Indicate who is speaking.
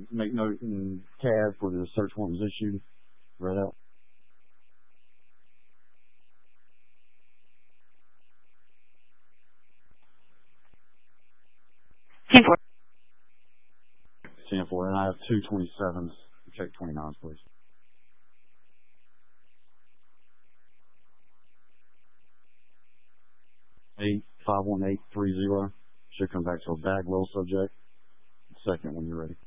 Speaker 1: make note in CAD for the search warrant was issued. Read out.
Speaker 2: Ten four.
Speaker 1: 10-4, and I have 227s. Check 29s, please. 51830. Should come back to a Bagwell subject. Second when you're ready.